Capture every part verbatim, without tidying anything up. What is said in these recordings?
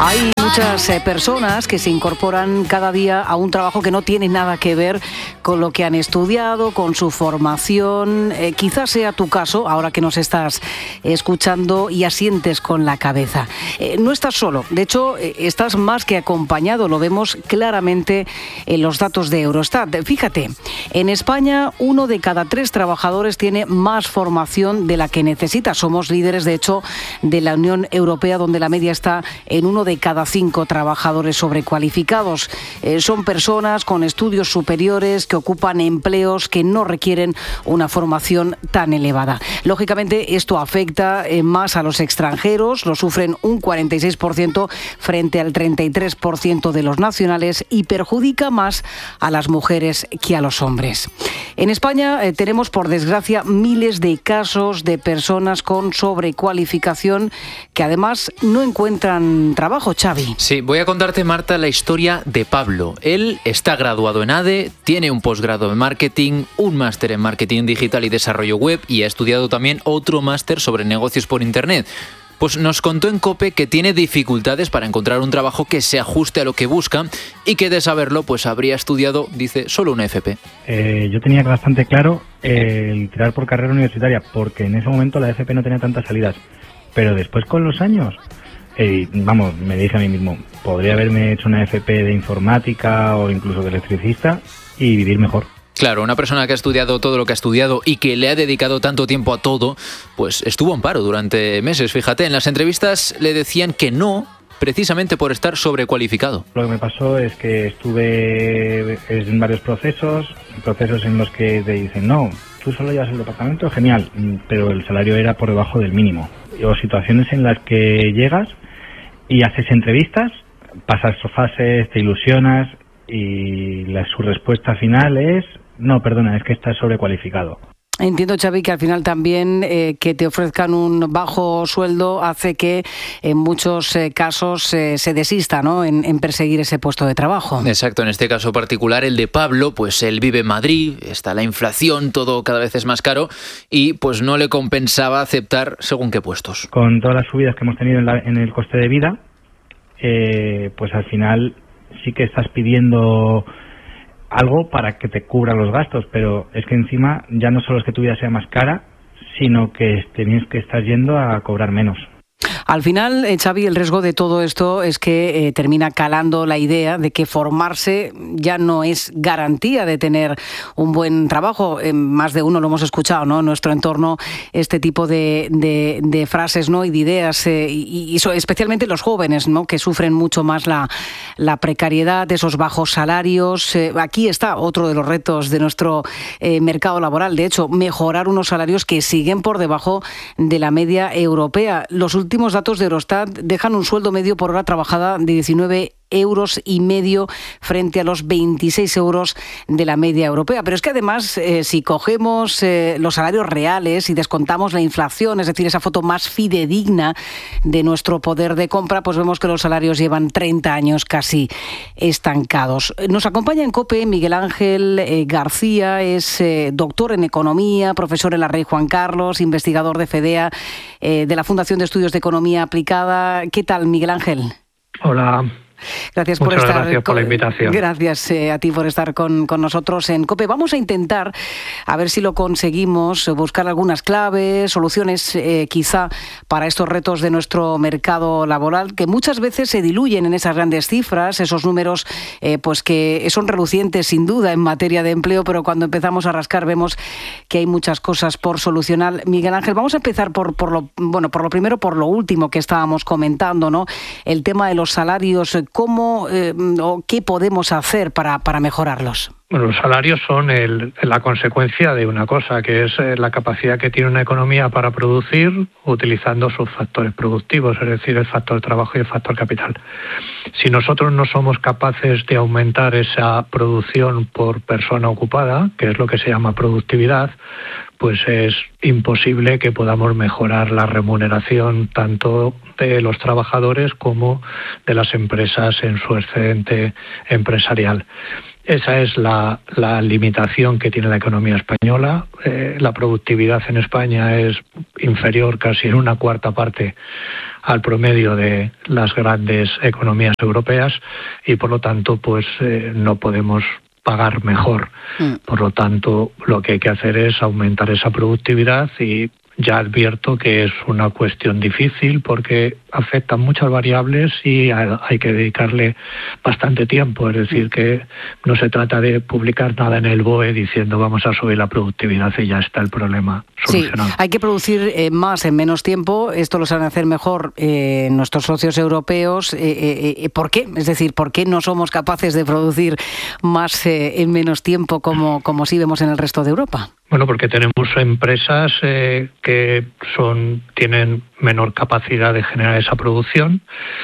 Hay muchas eh, personas que se incorporan cada día a un trabajo que no tiene nada que ver con lo que han estudiado, con su formación. Eh, quizás sea tu caso, ahora que nos estás escuchando y asientes con la cabeza. Eh, no estás solo, de hecho, eh, estás más que acompañado, lo vemos claramente en los datos de Eurostat. Fíjate, en España uno de cada tres trabajadores tiene más formación de la que necesita. Somos líderes, de hecho, de la Unión Europea, donde la media está en uno de cada cinco trabajadores sobrecualificados. Eh, son personas con estudios superiores que ocupan empleos que no requieren una formación tan elevada. Lógicamente, esto afecta eh, más a los extranjeros, lo sufren un cuarenta y seis por ciento frente al treinta y tres por ciento de los nacionales y perjudica más a las mujeres que a los hombres. En España eh, tenemos, por desgracia, miles de casos de personas con sobrecualificación que además no encuentran trabajo. Xavi. Sí, voy a contarte, Marta, la historia de Pablo. Él está graduado en A D E, tiene un posgrado en marketing, un máster en marketing digital y desarrollo web y ha estudiado también otro máster sobre negocios por internet. Pues nos contó en COPE que tiene dificultades para encontrar un trabajo que se ajuste a lo que busca y que de saberlo pues habría estudiado, dice, solo una F P. Eh, yo tenía bastante claro eh, el tirar por carrera universitaria porque en ese momento la F P no tenía tantas salidas, pero después con los años... Eh, vamos, me dije a mí mismo, podría haberme hecho una F P de informática o incluso de electricista y vivir mejor. Claro, una persona que ha estudiado todo lo que ha estudiado y que le ha dedicado tanto tiempo a todo, pues estuvo en paro durante meses. Fíjate, en las entrevistas le decían que no, precisamente por estar sobrecualificado. Lo que me pasó es que estuve en varios procesos, procesos en los que te dicen, no, tú solo llevas el departamento, genial, pero el salario era por debajo del mínimo. O situaciones en las que llegas y haces entrevistas, pasas fases, te ilusionas y la, su respuesta final es, no, perdona, es que estás sobrecualificado. Entiendo, Xavi, que al final también eh, que te ofrezcan un bajo sueldo hace que en muchos eh, casos eh, se desista, ¿no?, en, en perseguir ese puesto de trabajo. Exacto, en este caso particular, el de Pablo, pues él vive en Madrid, está la inflación, todo cada vez es más caro y pues no le compensaba aceptar según qué puestos. Con todas las subidas que hemos tenido en, la, en el coste de vida, eh, pues al final sí que estás pidiendo algo para que te cubra los gastos, pero es que encima ya no solo es que tu vida sea más cara, sino que tienes que estar yendo a cobrar menos. Al final, eh, Xavi, el riesgo de todo esto es que eh, termina calando la idea de que formarse ya no es garantía de tener un buen trabajo. Eh, más de uno lo hemos escuchado, ¿no?, en nuestro entorno, este tipo de, de, de frases, ¿no?, y de ideas, eh, y, y so, especialmente los jóvenes, ¿no?, que sufren mucho más la, la precariedad, esos bajos salarios. Eh, aquí está otro de los retos de nuestro eh, mercado laboral. De hecho, mejorar unos salarios que siguen por debajo de la media europea. Los últimos datos de Eurostat dejan un sueldo medio por hora trabajada de diecinueve euros y medio frente a los veintiséis euros de la media europea. Pero es que además, eh, si cogemos eh, los salarios reales y descontamos la inflación, es decir, esa foto más fidedigna de nuestro poder de compra, pues vemos que los salarios llevan treinta años casi estancados. Nos acompaña en COPE Miguel Ángel eh, García, es eh, doctor en Economía, profesor en la Rey Juan Carlos, investigador de FEDEA, eh, de la Fundación de Estudios de Economía Aplicada. ¿Qué tal, Miguel Ángel? Hola. Gracias por Muchas estar gracias por la invitación. Gracias eh, a ti por estar con, con nosotros en COPE. Vamos a intentar, a ver si lo conseguimos, buscar algunas claves, soluciones eh, quizá para estos retos de nuestro mercado laboral, que muchas veces se diluyen en esas grandes cifras, esos números eh, pues que son relucientes sin duda en materia de empleo, pero cuando empezamos a rascar vemos que hay muchas cosas por solucionar. Miguel Ángel, vamos a empezar por, por lo bueno, por lo primero, por lo último que estábamos comentando, ¿no? El tema de los salarios. ¿Cómo eh, o qué podemos hacer para, para mejorarlos? Bueno, los salarios son el, la consecuencia de una cosa, que es la capacidad que tiene una economía para producir utilizando sus factores productivos, es decir, el factor trabajo y el factor capital. Si nosotros no somos capaces de aumentar esa producción por persona ocupada, que es lo que se llama productividad, pues es imposible que podamos mejorar la remuneración tanto de los trabajadores como de las empresas en su excedente empresarial. Esa es la, la limitación que tiene la economía española. Eh, la productividad en España es inferior casi en una cuarta parte al promedio de las grandes economías europeas y por lo tanto pues eh, no podemos pagar mejor. Mm. Por lo tanto, lo que hay que hacer es aumentar esa productividad y ya advierto que es una cuestión difícil porque afectan muchas variables y hay que dedicarle bastante tiempo. Es decir, que no se trata de publicar nada en el B O E diciendo vamos a subir la productividad y ya está el problema solucionado. Sí, hay que producir eh, más en menos tiempo. Esto lo saben hacer mejor eh, nuestros socios europeos. Eh, eh, ¿Por qué? Es decir, ¿por qué no somos capaces de producir más eh, en menos tiempo como, como sí vemos en el resto de Europa? Bueno, porque tenemos empresas eh, que son tienen menor capacidad de generar esa producción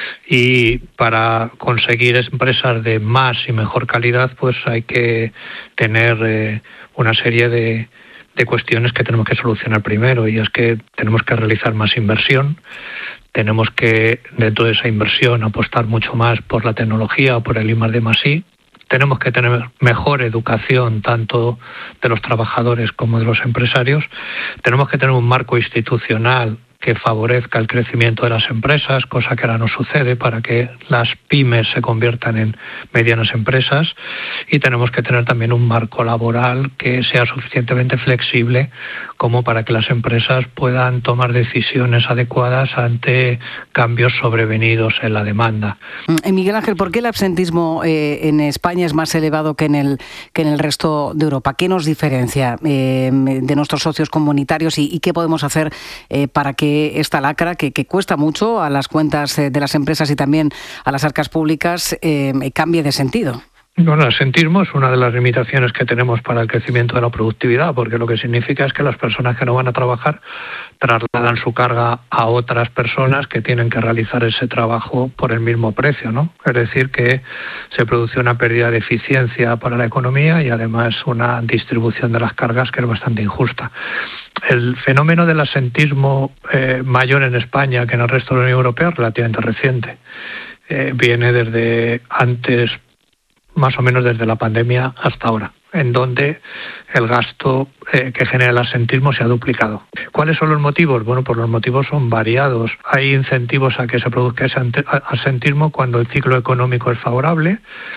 y para conseguir empresas de más y mejor calidad pues hay que tener eh, una serie de, de cuestiones que tenemos que solucionar primero y es que tenemos que realizar más inversión. Tenemos que, dentro de esa inversión, apostar mucho más por la tecnología o por el I más D más I. Tenemos que tener mejor educación tanto de los trabajadores como de los empresarios. Tenemos que tener un marco institucional que favorezca el crecimiento de las empresas, cosa que ahora no sucede, para que las pymes se conviertan en medianas empresas. Y tenemos que tener también un marco laboral que sea suficientemente flexible como para que las empresas puedan tomar decisiones adecuadas ante cambios sobrevenidos en la demanda. Miguel Ángel, ¿por qué el absentismo eh, en España es más elevado que en el que en el resto de Europa? ¿Qué nos diferencia eh, de nuestros socios comunitarios y, y qué podemos hacer eh, para que esta lacra, que, que cuesta mucho a las cuentas de las empresas y también a las arcas públicas, eh, cambie de sentido? Bueno, el absentismo es una de las limitaciones que tenemos para el crecimiento de la productividad, porque lo que significa es que las personas que no van a trabajar trasladan su carga a otras personas que tienen que realizar ese trabajo por el mismo precio, ¿no? Es decir, que se produce una pérdida de eficiencia para la economía y además una distribución de las cargas que es bastante injusta. El fenómeno del absentismo eh, mayor en España que en el resto de la Unión Europea es relativamente reciente. Eh, viene desde antes, más o menos desde la pandemia hasta ahora, en donde el gasto eh, que genera el absentismo se ha duplicado. ¿Cuáles son los motivos? Bueno, pues los motivos son variados. Hay incentivos a que se produzca ese absentismo cuando el ciclo económico es favorable,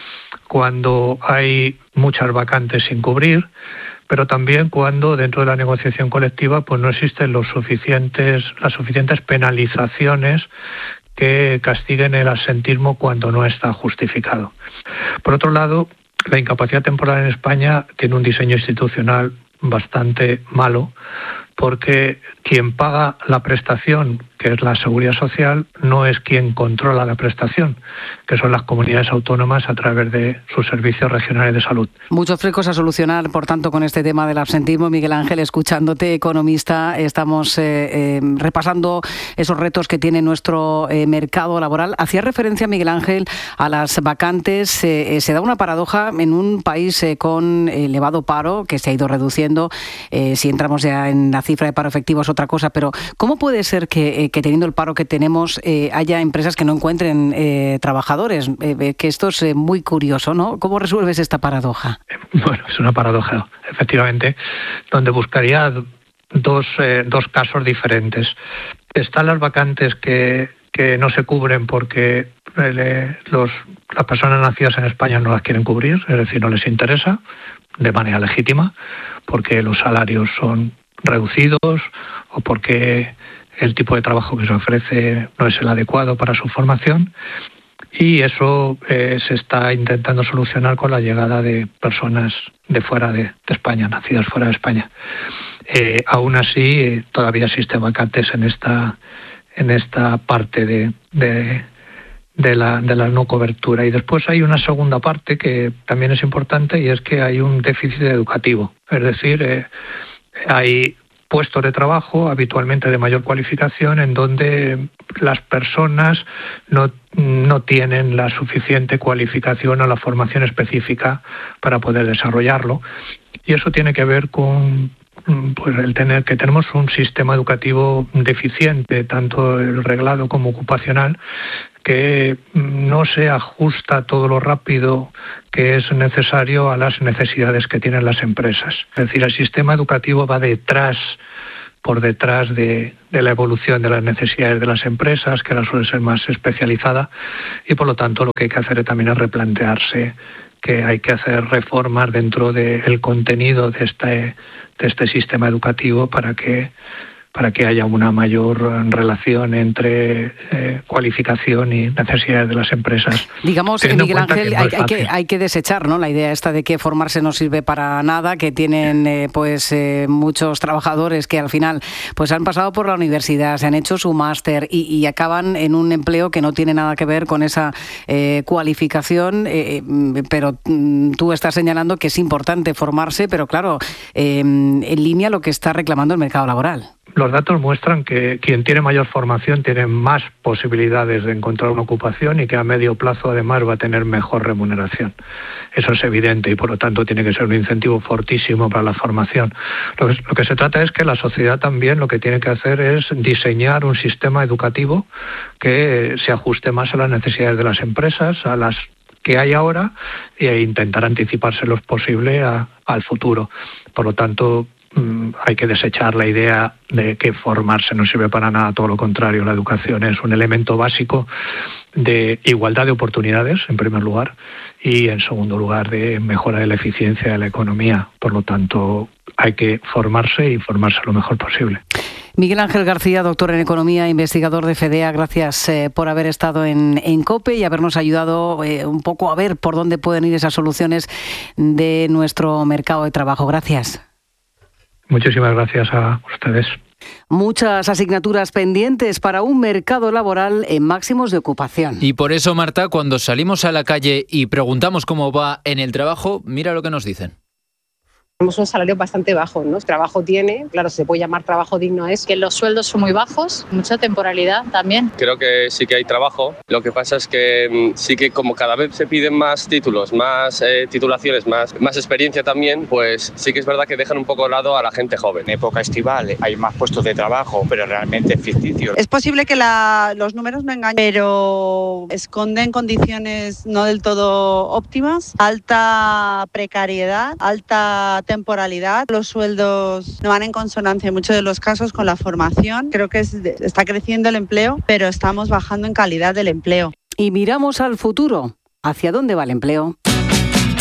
cuando hay muchas vacantes sin cubrir, pero también cuando dentro de la negociación colectiva pues no existen los suficientes, las suficientes penalizaciones que castiguen el absentismo cuando no está justificado. Por otro lado, la incapacidad temporal en España tiene un diseño institucional bastante malo, porque quien paga la prestación, que es la seguridad social, no es quien controla la prestación, que son las comunidades autónomas a través de sus servicios regionales de salud. Muchos flecos a solucionar, por tanto, con este tema del absentismo. Miguel Ángel, escuchándote, economista, estamos eh, eh, repasando esos retos que tiene nuestro eh, mercado laboral. Hacía referencia, Miguel Ángel, a las vacantes. Eh, eh, se da una paradoja en un país eh, con elevado paro, que se ha ido reduciendo. Eh, si entramos ya en la cifra de paro efectivo es otra cosa, pero ¿cómo puede ser que, eh, que teniendo el paro que tenemos eh, haya empresas que no encuentren eh, trabajadores? Eh, que esto es eh, muy curioso, ¿no? ¿Cómo resuelves esta paradoja? Bueno, es una paradoja, efectivamente, donde buscaría dos, eh, dos casos diferentes. Están las vacantes que, que no se cubren porque eh, los, las personas nacidas en España no las quieren cubrir, es decir, no les interesa, de manera legítima, porque los salarios son reducidos o porque el tipo de trabajo que se ofrece no es el adecuado para su formación, y eso eh, se está intentando solucionar con la llegada de personas de fuera de, de España, nacidas fuera de España. Eh, aún así, eh, todavía existen vacantes en esta en esta parte de, de de la de la no cobertura. Y después hay una segunda parte que también es importante, y es que hay un déficit educativo, es decir, eh, hay puestos de trabajo habitualmente de mayor cualificación en donde las personas no, no tienen la suficiente cualificación o la formación específica para poder desarrollarlo. Y eso tiene que ver con, pues el tener que tenemos un sistema educativo deficiente, tanto el reglado como ocupacional, que no se ajusta todo lo rápido que es necesario a las necesidades que tienen las empresas. Es decir, el sistema educativo va detrás, por detrás de, de la evolución de las necesidades de las empresas, que ahora suele ser más especializada, y por lo tanto lo que hay que hacer también es replantearse que hay que hacer reformas dentro del contenido de este, de este sistema educativo para que para que haya una mayor relación entre eh, cualificación y necesidades de las empresas. Digamos, eh, Miguel Ángel, que no hay, hay, que, hay que desechar, ¿no?, la idea esta de que formarse no sirve para nada, que tienen eh, pues eh, muchos trabajadores que al final pues han pasado por la universidad, se han hecho su máster y, y acaban en un empleo que no tiene nada que ver con esa eh, cualificación, eh, pero mm, tú estás señalando que es importante formarse, pero claro, eh, en línea lo que está reclamando el mercado laboral. Los datos muestran que quien tiene mayor formación tiene más posibilidades de encontrar una ocupación y que a medio plazo además va a tener mejor remuneración. Eso es evidente y por lo tanto tiene que ser un incentivo fortísimo para la formación. Lo que, lo que se trata es que la sociedad también lo que tiene que hacer es diseñar un sistema educativo que se ajuste más a las necesidades de las empresas, a las que hay ahora, e intentar anticiparse lo posible a, al futuro. Por lo tanto, hay que desechar la idea de que formarse no sirve para nada, todo lo contrario. La educación es un elemento básico de igualdad de oportunidades, en primer lugar, y en segundo lugar de mejora de la eficiencia de la economía. Por lo tanto, hay que formarse y formarse lo mejor posible. Miguel Ángel García, doctor en Economía, investigador de FEDEA, gracias eh, por haber estado en, en COPE y habernos ayudado eh, un poco a ver por dónde pueden ir esas soluciones de nuestro mercado de trabajo. Gracias. Muchísimas gracias a ustedes. Muchas asignaturas pendientes para un mercado laboral en máximos de ocupación. Y por eso, Marta, cuando salimos a la calle y preguntamos cómo va en el trabajo, mira lo que nos dicen. Tenemos un salario bastante bajo, ¿no? Trabajo tiene, claro, se puede llamar trabajo digno, es que los sueldos son muy bajos, mucha temporalidad también. Creo que sí que hay trabajo, lo que pasa es que sí que como cada vez se piden más títulos, más eh, titulaciones, más, más experiencia también, pues sí que es verdad que dejan un poco de lado a la gente joven. En época estival hay más puestos de trabajo, pero realmente es ficticio. Es posible que la, los números no engañen, pero esconden condiciones no del todo óptimas, alta precariedad, alta temporalidad, los sueldos no van en consonancia en muchos de los casos con la formación. Creo que es, está creciendo el empleo, pero estamos bajando en calidad del empleo. Y miramos al futuro. ¿Hacia dónde va el empleo?